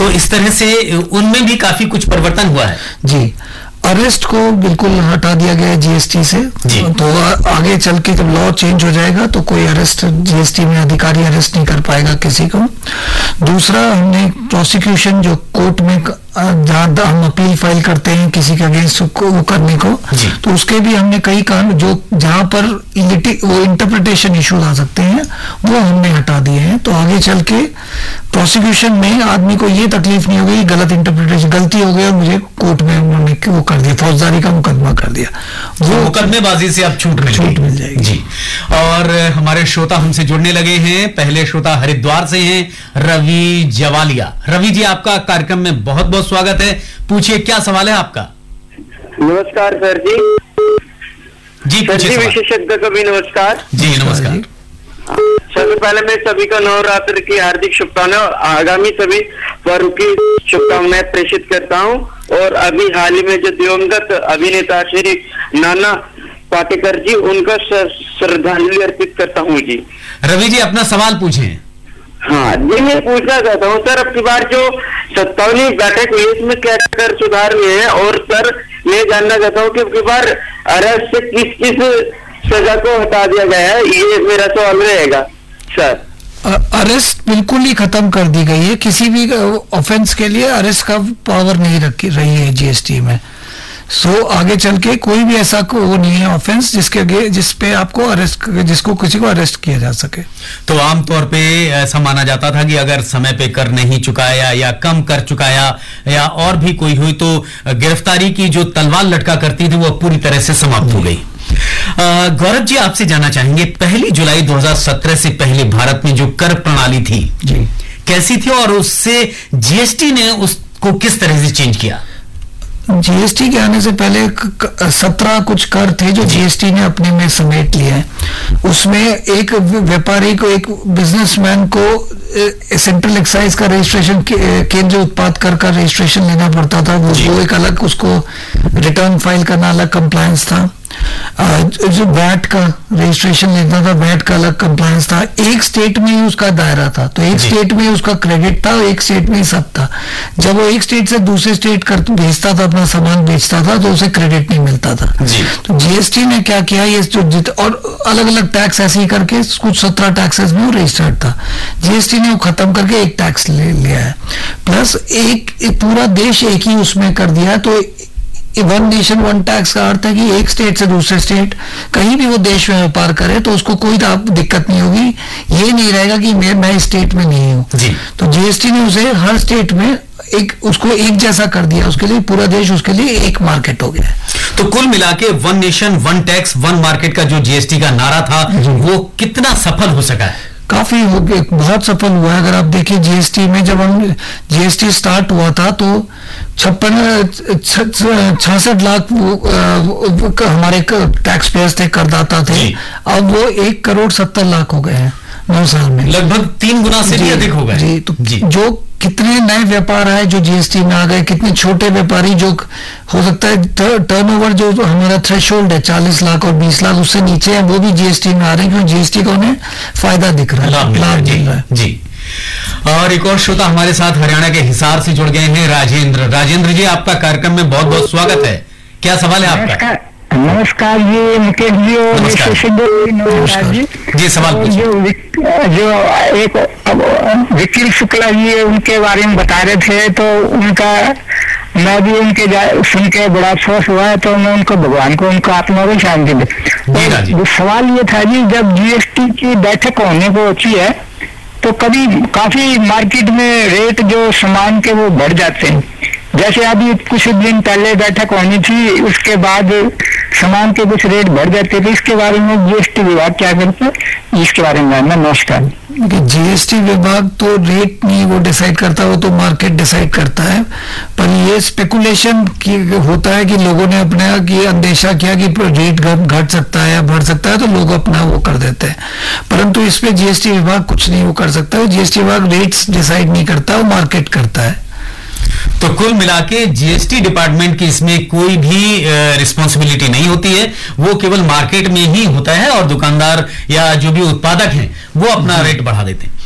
तो इस तरह से उनमें भी काफी कुछ परिवर्तन हुआ है। जी, अरेस्ट को बिल्कुल हटा दिया गया है जीएसटी से। तो आगे चल के जब लॉ चेंज हो जाएगा तो कोई अरेस्ट जीएसटी में अधिकारी अरेस्ट नहीं कर पाएगा किसी को। दूसरा, हमने प्रोसिक्यूशन जो कोर्ट में जहाँ हम अपील फाइल करते हैं किसी के अगेंस्ट वो करने को, तो उसके भी हमने कई कानून जो जहाँ पर वो इंटरप्रिटेशन इश्यूज आ सकते हैं वो हमने हटा दिए हैं। तो आगे चल के प्रोसिक्यूशन में आदमी को ये तकलीफ नहीं होगी, गलत इंटरप्रिटेशन गलती हो गई और मुझे कोर्ट में उन्होंने वो कर दिया, फौजदारी का मुकदमा कर दिया, वो मुकदमेबाजी से अब छूट मिल जाएगी जी। और हमारे श्रोता हमसे जुड़ने लगे हैं। पहले श्रोता हरिद्वार से हैं, रवि जवालिया। रवि जी, आपका कार्यक्रम में बहुत बहुत स्वागत है। पूछिए, क्या सवाल है आपका? नमस्कार सर जी। जी पूछिए। विशेषज्ञ को भी नमस्कार। जी नमस्कार। सबसे पहले मैं सभी को नवरात्र की हार्दिक शुभकामनाएं, आगामी सभी पर्व की शुभकामनाएं प्रेषित करता हूं। और अभी हाल ही में जो दिवंगत अभिनेता श्री नाना पाटेकर जी, उनका श्रद्धांजलि अर्पित करता हूं जी। रवि जी, अपना सवाल पूछें। हाँ जी, मैं पूछना चाहता हूँ सर, अब की बार जो 57वीं बैठक हुई इसमें क्या कर सुधार हुए हैं? और सर मैं जानना चाहता हूँ कि अब की बार अरेस्ट से किस किस सजा को हटा दिया गया है, ये मेरा सवाल रहेगा सर। अरेस्ट बिल्कुल ही खत्म कर दी गई है, किसी भी ऑफेंस के लिए अरेस्ट का पावर नहीं रखी रही है जीएसटी में। आगे चल के कोई भी ऐसा वो नहीं है ऑफेंस जिसपे आपको अरेस्ट, जिसको किसी को अरेस्ट किया जा सके। तो आमतौर पे ऐसा माना जाता था कि अगर समय पे कर नहीं चुकाया या कम कर चुकाया या और भी कोई हुई तो गिरफ्तारी की जो तलवार लटका करती थी वो पूरी तरह से समाप्त हो गई। गौरव जी, आपसे जानना चाहेंगे, 1 जुलाई 2017 से पहले भारत में जो कर प्रणाली थी जी कैसी थी और उससे जीएसटी ने उसको किस तरह से चेंज किया? जीएसटी के आने से पहले 17 कुछ कर थे जो जीएसटी ने अपने में समेट लिया है। उसमें एक व्यापारी को, एक बिजनेसमैन को सेंट्रल एक्साइज का रजिस्ट्रेशन, केंद्रीय उत्पाद कर का रजिस्ट्रेशन लेना पड़ता था। वो एक अलग, उसको रिटर्न फाइल करना अलग कंप्लायंस था। जो वैट का रजिस्ट्रेशन लेना था, वैट का अलग कंप्लायंस था। एक स्टेट में ही उसका दायरा था, तो एक स्टेट में उसका क्रेडिट था, एक स्टेट में ही सब था। जब वो एक स्टेट से दूसरे स्टेट भेजता था, अपना सामान बेचता था, तो उसे क्रेडिट नहीं मिलता था। तो जीएसटी ने क्या किया, ये जो और अलग अलग टैक्स ऐसे ही करके कुछ 17 टैक्सेस में वो रजिस्टर्ड था। जीएसटी ने वो खत्म करके एक टैक्स ले लिया है, प्लस एक पूरा देश एक ही उसमें कर दिया। तो वन नेशन वन टैक्स का अर्थ है कि एक स्टेट से दूसरे स्टेट कहीं भी वो देश में व्यापार करे तो उसको कोई दिक्कत नहीं होगी। ये नहीं रहेगा कि मैं स्टेट में नहीं हूँ। तो जीएसटी ने उसे हर स्टेट में उसको एक जैसा कर दिया, उसके लिए पूरा देश उसके लिए एक मार्केट हो गया। तो कुल मिला के one nation one tax one market का जो जीएसटी का नारा था वो कितना सफल हो सका है? काफी हो गया, बहुत सफल हुआ है। अगर आप देखिए जीएसटी में, जब हम जीएसटी स्टार्ट हुआ था तो 66 लाख हमारे टैक्स पेयर्स थे, करदाता थे। अब वो 1,70,00,000 हो गए हैं 9 साल में, लगभग 3 गुना से भी अधिक हो गए। जी, तो जो कितने नए व्यापार आए जो जीएसटी में आ गए, कितने छोटे व्यापारी जो हो सकता है टर्नओवर जो हमारा थ्रेशोल्ड है 40 लाख और 20 लाख उससे नीचे है, वो भी जीएसटी में आ रहे हैं क्योंकि जीएसटी को उन्हें फायदा दिख रहा है, लाभ मिल रहा है। जी। और एक और श्रोता हमारे साथ हरियाणा के हिसार से जुड़ गए हैं, राजेंद्र। राजेंद्र जी, आपका कार्यक्रम में बहुत बहुत स्वागत है। क्या सवाल है आपका? नमस्कार जी मुकेश जी और नमस्कार जी। जी सवाल जो एक वकील शुक्ला जी उनके बारे में बता रहे थे, तो उनका मैं भी उनके सुन के बड़ा अफसोस हुआ है, तो मैं उनको भगवान को उनका आत्मा को शांति दे। तो सवाल ये था जी, जब जीएसटी की बैठक होने को होती है तो कभी काफी मार्केट में रेट जो सामान के वो बढ़ जाते हैं। जैसे अभी कुछ दिन पहले बैठक होनी थी, उसके बाद सामान के कुछ रेट बढ़ जाते थे। इसके बारे में जीएसटी विभाग क्या करता है, इसके बारे में जानना। नमस्कार। जीएसटी विभाग तो रेट नहीं वो डिसाइड करता, वो तो मार्केट डिसाइड करता है। पर ये स्पेकुलेशन होता है कि लोगों ने अपना ये अंदेशा किया कि रेट घट सकता है या बढ़ सकता है, तो लोग अपना वो कर देते हैं। परंतु इस पे जीएसटी विभाग कुछ नहीं वो कर सकता। जीएसटी विभाग रेट्स डिसाइड नहीं करता, वो मार्केट करता है। तो कुल मिला के जीएसटी डिपार्टमेंट की इसमें कोई भी रिस्पॉन्सिबिलिटी नहीं होती है, वो केवल मार्केट में ही होता है और दुकानदार या जो भी उत्पादक हैं वो अपना रेट बढ़ा देते हैं।